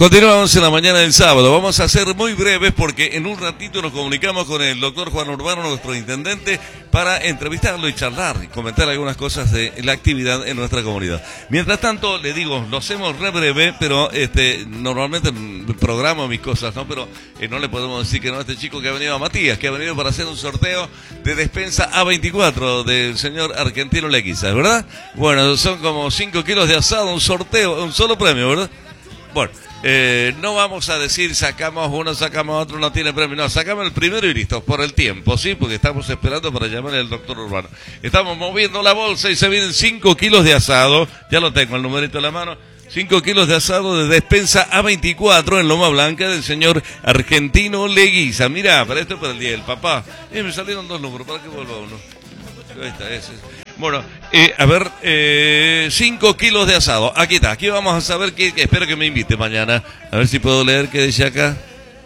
Continuamos en la mañana del sábado. Vamos a ser muy breves porque en un ratito nos comunicamos con el doctor Juan Urbano, nuestro intendente, para entrevistarlo y charlar y comentar algunas cosas de la actividad en nuestra comunidad. Mientras tanto, le digo, lo hacemos re breve, pero normalmente programo mis cosas, ¿no? Pero no le podemos decir que no a este chico que ha venido, a Matías, que ha venido para hacer un sorteo de despensa A24 del señor Argentino Leguiza, ¿verdad? Bueno, son como 5 kilos de asado, un sorteo, un solo premio, ¿verdad? Bueno, no vamos a decir sacamos uno, sacamos otro, no tiene premio. No, sacamos el primero y listo, por el tiempo, ¿sí? Porque estamos esperando para llamar al doctor Urbano. Estamos moviendo la bolsa y se vienen 5 kilos de asado. Ya lo tengo, el numerito en la mano. 5 kilos de asado de despensa A24 en Loma Blanca del señor Argentino Leguiza. Mirá, para esto es para el día del papá. Me salieron 2 números, ¿para qué vuelva uno? Ahí está, ese. Bueno, a ver, 5 kilos de asado. Aquí está, aquí vamos a saber que espero que me invite mañana. A ver si puedo leer qué dice acá.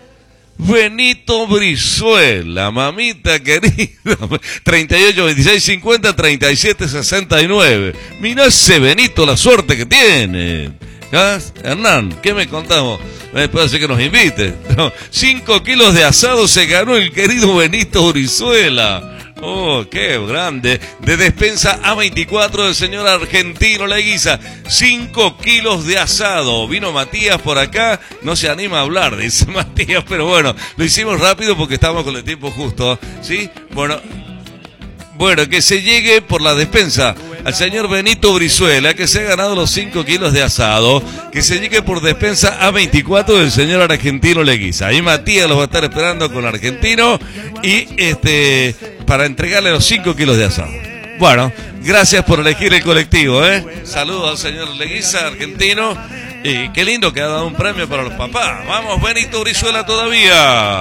Benito Brizuela, mamita querida. 38, 26, 50, 37, 69. Mirá ese Benito, la suerte que tiene. ¿Ah? Hernán, ¿qué me contamos? Puede ser que nos invite. 5 kilos de asado se ganó el querido Benito Brizuela. Oh, qué grande. De despensa A24 del señor Argentino Leguiza. 5 kilos de asado. Vino Matías por acá. No se anima a hablar, dice Matías, pero bueno, lo hicimos rápido porque estábamos con el tiempo justo. ¿Sí? Bueno, que se llegue por la despensa al señor Benito Brizuela, que se ha ganado los 5 kilos de asado, que se llegue por despensa A24 del señor Argentino Leguiza. Ahí Matías los va a estar esperando con Argentino y para entregarle los 5 kilos de asado. Bueno, gracias por elegir el colectivo, Saludos al señor Leguiza, Argentino, y qué lindo que ha dado un premio para los papás. Vamos, Benito Brizuela todavía.